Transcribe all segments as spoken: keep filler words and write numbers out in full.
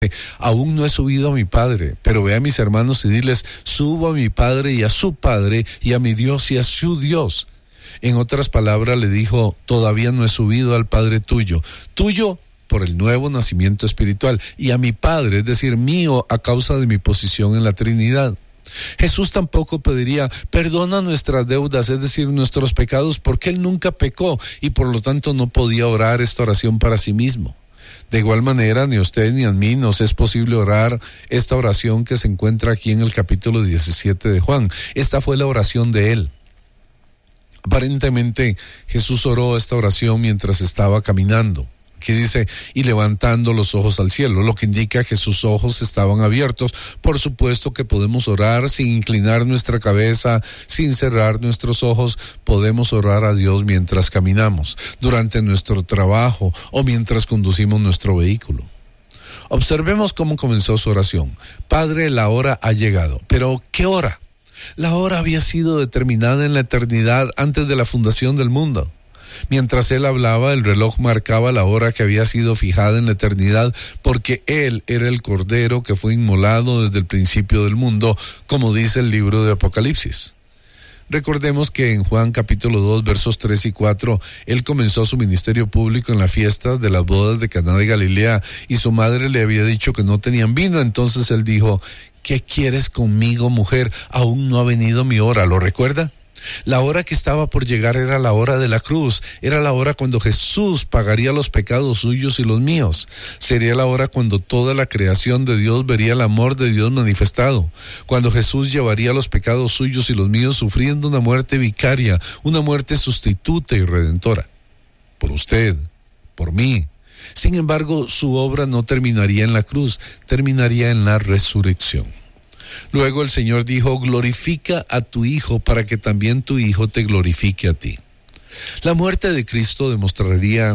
Aún no he subido a mi Padre, pero ve a mis hermanos y diles, subo a mi Padre y a su Padre, y a mi Dios y a su Dios. En otras palabras le dijo, todavía no he subido al Padre tuyo, tuyo por el nuevo nacimiento espiritual, y a mi Padre, es decir, mío, a causa de mi posición en la Trinidad. Jesús tampoco pediría, perdona nuestras deudas, es decir, nuestros pecados, porque Él nunca pecó, y por lo tanto no podía orar esta oración para sí mismo. De igual manera, ni a usted ni a mí nos es posible orar esta oración que se encuentra aquí en el capítulo diecisiete de Juan. Esta fue la oración de Él. Aparentemente, Jesús oró esta oración mientras estaba caminando. Aquí dice, y levantando los ojos al cielo, lo que indica que sus ojos estaban abiertos. Por supuesto que podemos orar sin inclinar nuestra cabeza, sin cerrar nuestros ojos. Podemos orar a Dios mientras caminamos, durante nuestro trabajo o mientras conducimos nuestro vehículo. Observemos cómo comenzó su oración. Padre, la hora ha llegado. ¿Pero qué hora? La hora había sido determinada en la eternidad antes de la fundación del mundo. Mientras él hablaba, el reloj marcaba la hora que había sido fijada en la eternidad, porque él era el Cordero que fue inmolado desde el principio del mundo, como dice el libro de Apocalipsis. Recordemos que en Juan capítulo dos, versos tres y cuatro, él comenzó su ministerio público en las fiestas de las bodas de Caná de Galilea, y su madre le había dicho que no tenían vino. Entonces él dijo, ¿qué quieres conmigo, mujer? Aún no ha venido mi hora. ¿Lo recuerda? La hora que estaba por llegar era la hora de la cruz, era la hora cuando Jesús pagaría los pecados suyos y los míos. Sería la hora cuando toda la creación de Dios vería el amor de Dios manifestado, cuando Jesús llevaría los pecados suyos y los míos sufriendo una muerte vicaria, una muerte sustituta y redentora. Por usted, por mí. Sin embargo, su obra no terminaría en la cruz, terminaría en la resurrección. Luego el Señor dijo, glorifica a tu Hijo para que también tu Hijo te glorifique a ti. La muerte de Cristo demostraría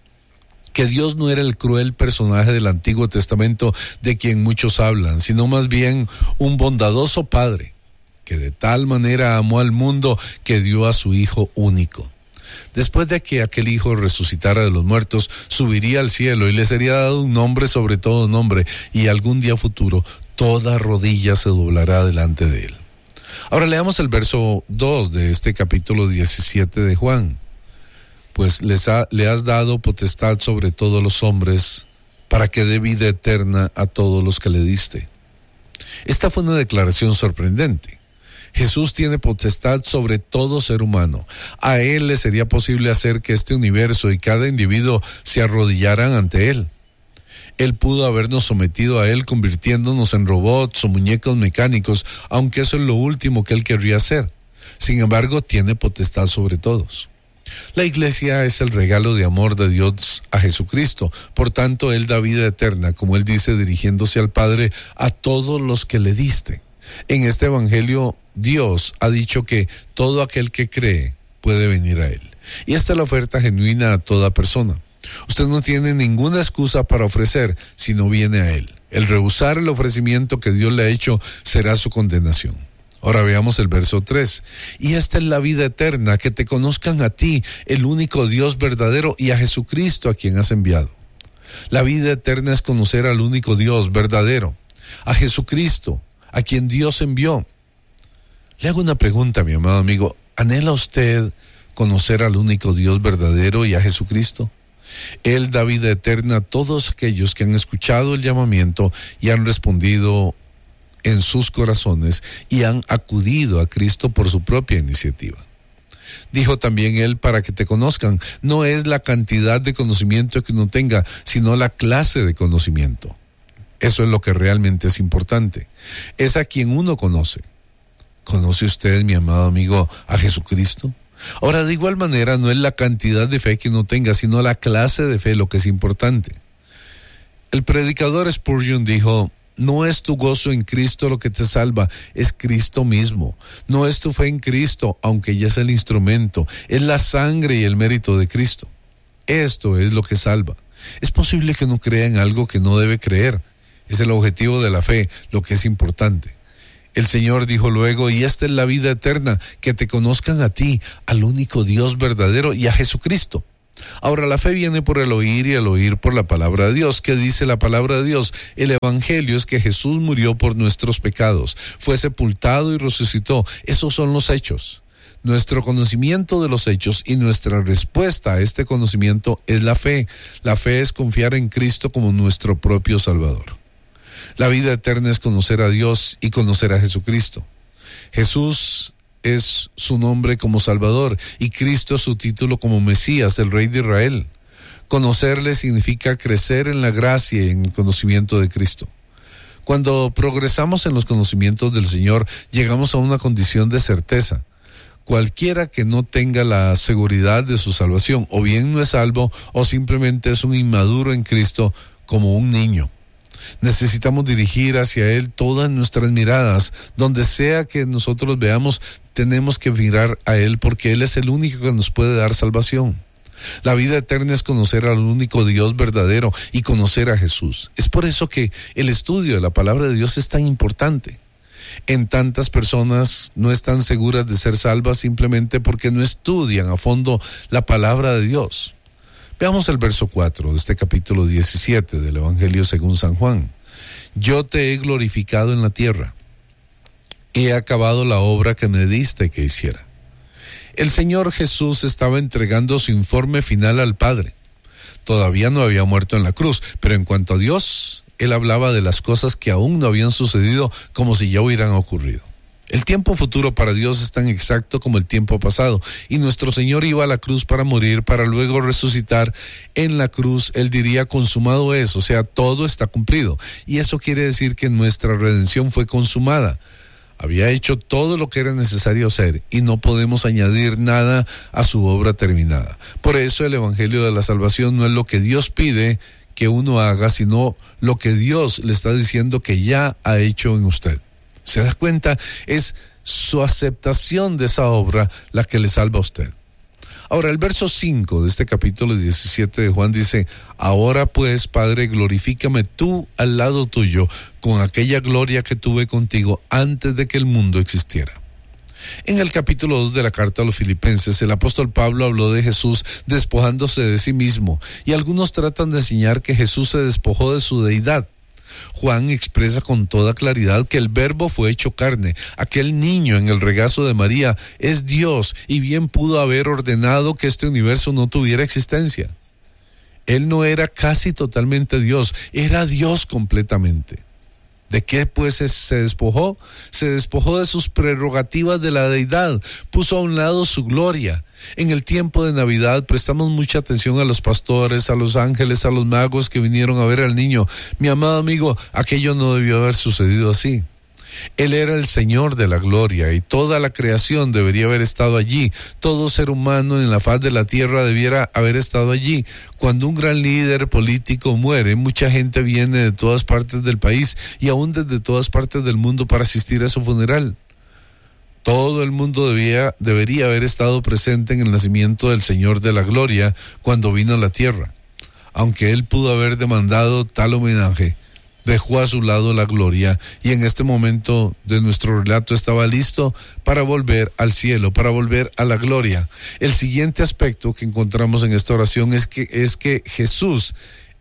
que Dios no era el cruel personaje del Antiguo Testamento de quien muchos hablan, sino más bien un bondadoso Padre, que de tal manera amó al mundo que dio a su Hijo único. Después de que aquel Hijo resucitara de los muertos, subiría al cielo y le sería dado un nombre sobre todo nombre, y algún día futuro toda rodilla se doblará delante de él. Ahora leamos el verso dos de este capítulo diecisiete de Juan. Pues les ha, le has dado potestad sobre todos los hombres, para que dé vida eterna a todos los que le diste. Esta fue una declaración sorprendente. Jesús tiene potestad sobre todo ser humano. A Él le sería posible hacer que este universo y cada individuo se arrodillaran ante Él. Él pudo habernos sometido a Él convirtiéndonos en robots o muñecos mecánicos, aunque eso es lo último que Él querría hacer. Sin embargo, tiene potestad sobre todos. La iglesia es el regalo de amor de Dios a Jesucristo. Por tanto, Él da vida eterna, como Él dice, dirigiéndose al Padre, a todos los que le diste. En este evangelio, Dios ha dicho que todo aquel que cree puede venir a Él. Y esta es la oferta genuina a toda persona. Usted no tiene ninguna excusa para ofrecer si no viene a Él. El rehusar el ofrecimiento que Dios le ha hecho será su condenación. Ahora veamos el verso tres. Y esta es la vida eterna, que te conozcan a ti, el único Dios verdadero, y a Jesucristo a quien has enviado. La vida eterna es conocer al único Dios verdadero, a Jesucristo, a quien Dios envió. Le hago una pregunta, mi amado amigo. ¿Anhela usted conocer al único Dios verdadero y a Jesucristo? Él da vida eterna a todos aquellos que han escuchado el llamamiento y han respondido en sus corazones y han acudido a Cristo por su propia iniciativa. Dijo también Él, para que te conozcan, no es la cantidad de conocimiento que uno tenga, sino la clase de conocimiento. Eso es lo que realmente es importante. Es a quien uno conoce. ¿Conoce usted, mi amado amigo, a Jesucristo? Ahora, de igual manera, no es la cantidad de fe que uno tenga, sino la clase de fe lo que es importante. El predicador Spurgeon dijo, no es tu gozo en Cristo lo que te salva, es Cristo mismo. No es tu fe en Cristo, aunque ella es el instrumento, es la sangre y el mérito de Cristo. Esto es lo que salva. Es posible que uno crea en algo que no debe creer. Es el objetivo de la fe, lo que es importante. El Señor dijo luego, y esta es la vida eterna, que te conozcan a ti, al único Dios verdadero, y a Jesucristo. Ahora, la fe viene por el oír y el oír por la palabra de Dios. ¿Qué dice la palabra de Dios? El evangelio es que Jesús murió por nuestros pecados, fue sepultado y resucitó. Esos son los hechos. Nuestro conocimiento de los hechos y nuestra respuesta a este conocimiento es la fe. La fe es confiar en Cristo como nuestro propio Salvador. La vida eterna es conocer a Dios y conocer a Jesucristo. Jesús es su nombre como Salvador y Cristo es su título como Mesías, el Rey de Israel. Conocerle significa crecer en la gracia y en el conocimiento de Cristo. Cuando progresamos en los conocimientos del Señor, llegamos a una condición de certeza. Cualquiera que no tenga la seguridad de su salvación, o bien no es salvo, o simplemente es un inmaduro en Cristo, como un niño. Necesitamos dirigir hacia Él todas nuestras miradas. Donde sea que nosotros veamos, tenemos que mirar a Él porque Él es el único que nos puede dar salvación. La vida eterna es conocer al único Dios verdadero y conocer a Jesús. Es por eso que el estudio de la palabra de Dios es tan importante. En tantas personas no están seguras de ser salvas simplemente porque no estudian a fondo la palabra de Dios. Veamos el verso cuatro de este capítulo diecisiete del Evangelio según San Juan. Yo te he glorificado en la tierra. He acabado la obra que me diste que hiciera. El Señor Jesús estaba entregando su informe final al Padre. Todavía no había muerto en la cruz, pero en cuanto a Dios, Él hablaba de las cosas que aún no habían sucedido como si ya hubieran ocurrido. El tiempo futuro para Dios es tan exacto como el tiempo pasado, y nuestro Señor iba a la cruz para morir, para luego resucitar. En la cruz Él diría consumado es, o sea, todo está cumplido, y eso quiere decir que nuestra redención fue consumada. Había hecho todo lo que era necesario hacer, y no podemos añadir nada a su obra terminada. Por eso el Evangelio de la Salvación no es lo que Dios pide que uno haga, sino lo que Dios le está diciendo que ya ha hecho en usted. ¿Se da cuenta? Es su aceptación de esa obra la que le salva a usted. Ahora, el verso cinco de este capítulo diecisiete de Juan dice: ahora pues, Padre, glorifícame tú al lado tuyo con aquella gloria que tuve contigo antes de que el mundo existiera. En el capítulo dos de la carta a los Filipenses, el apóstol Pablo habló de Jesús despojándose de sí mismo, y algunos tratan de enseñar que Jesús se despojó de su deidad. Juan expresa con toda claridad que el Verbo fue hecho carne. Aquel niño en el regazo de María es Dios y bien pudo haber ordenado que este universo no tuviera existencia. Él no era casi totalmente Dios, era Dios completamente. ¿De qué pues se despojó? Se despojó de sus prerrogativas de la deidad, puso a un lado su gloria. En el tiempo de Navidad prestamos mucha atención a los pastores, a los ángeles, a los magos que vinieron a ver al niño. Mi amado amigo, aquello no debió haber sucedido así. Él era el Señor de la gloria y toda la creación debería haber estado allí. Todo ser humano en la faz de la tierra debiera haber estado allí. Cuando un gran líder político muere, mucha gente viene de todas partes del país y aún desde todas partes del mundo para asistir a su funeral. Todo el mundo debía, debería haber estado presente en el nacimiento del Señor de la gloria cuando vino a la tierra. Aunque Él pudo haber demandado tal homenaje, dejó a su lado la gloria y en este momento de nuestro relato estaba listo para volver al cielo, para volver a la gloria. El siguiente aspecto que encontramos en esta oración es que, es que Jesús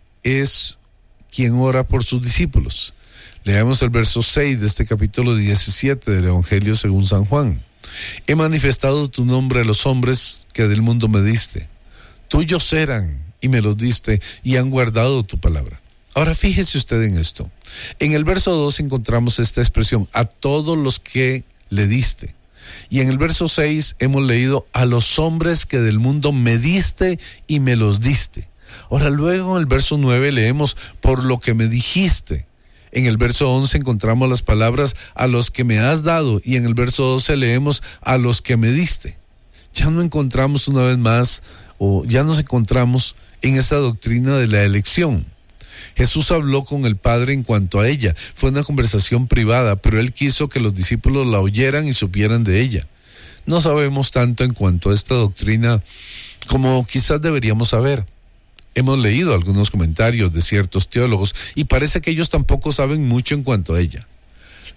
es quien ora por sus discípulos. Leamos el verso seis de este capítulo diecisiete del Evangelio según San Juan. He manifestado tu nombre a los hombres que del mundo me diste. Tuyos eran y me los diste y han guardado tu palabra. Ahora fíjese usted en esto. En el verso dos encontramos esta expresión, a todos los que le diste. Y en el verso seis hemos leído, a los hombres que del mundo me diste y me los diste. Ahora luego en el verso nueve leemos, por lo que me dijiste. En el verso once encontramos las palabras, a los que me has dado. Y en el verso doce leemos, a los que me diste. Ya no encontramos una vez más, o ya nos encontramos en esa doctrina de la elección. Jesús habló con el Padre en cuanto a ella. Fue una conversación privada, pero Él quiso que los discípulos la oyeran y supieran de ella. No sabemos tanto en cuanto a esta doctrina como quizás deberíamos saber. Hemos leído algunos comentarios de ciertos teólogos y parece que ellos tampoco saben mucho en cuanto a ella.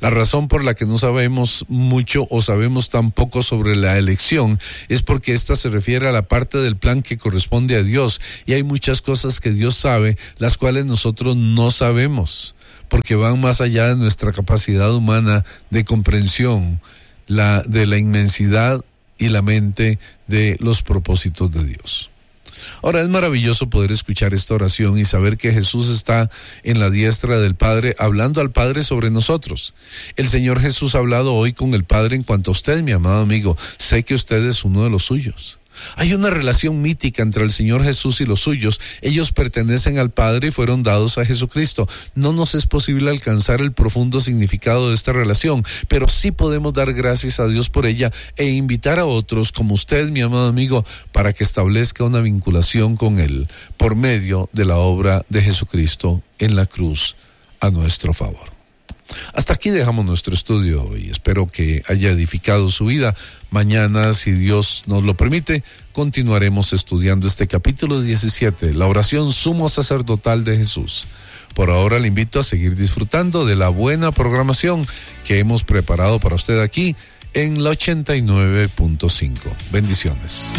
La razón por la que no sabemos mucho o sabemos tan poco sobre la elección es porque esta se refiere a la parte del plan que corresponde a Dios, y hay muchas cosas que Dios sabe, las cuales nosotros no sabemos, porque van más allá de nuestra capacidad humana de comprensión, la, de la inmensidad y la mente de los propósitos de Dios. Ahora, es maravilloso poder escuchar esta oración y saber que Jesús está en la diestra del Padre, hablando al Padre sobre nosotros. El Señor Jesús ha hablado hoy con el Padre en cuanto a usted, mi amado amigo. Sé que usted es uno de los suyos. Hay una relación mítica entre el Señor Jesús y los suyos. Ellos pertenecen al Padre y fueron dados a Jesucristo. No nos es posible alcanzar el profundo significado de esta relación, pero sí podemos dar gracias a Dios por ella e invitar a otros, como usted, mi amado amigo, para que establezca una vinculación con Él por medio de la obra de Jesucristo en la cruz a nuestro favor. Hasta aquí dejamos nuestro estudio hoy. Espero que haya edificado su vida. Mañana, si Dios nos lo permite, continuaremos estudiando este capítulo diecisiete, la oración sumo sacerdotal de Jesús. Por ahora le invito a seguir disfrutando de la buena programación que hemos preparado para usted aquí en la ochenta y nueve punto cinco. Bendiciones.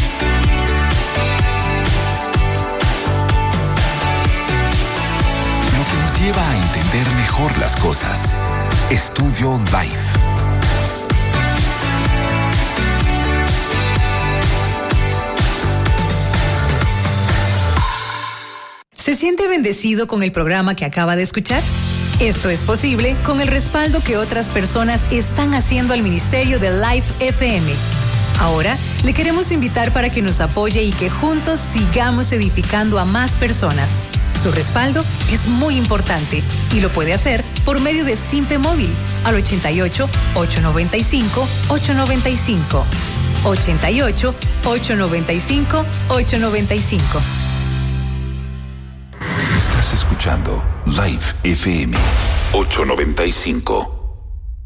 Lo que nos lleva a entender mejor las cosas. Estudio Life. ¿Se siente bendecido con el programa que acaba de escuchar? Esto es posible con el respaldo que otras personas están haciendo al ministerio de Life F M. Ahora, le queremos invitar para que nos apoye y que juntos sigamos edificando a más personas. Su respaldo es muy importante y lo puede hacer por medio de Simpe Móvil al ochenta y ocho, ochocientos noventa y cinco, ochocientos noventa y cinco. ochenta y ocho, ochocientos noventa y cinco, ochocientos noventa y cinco. Estás escuchando Life F M ochocientos noventa y cinco.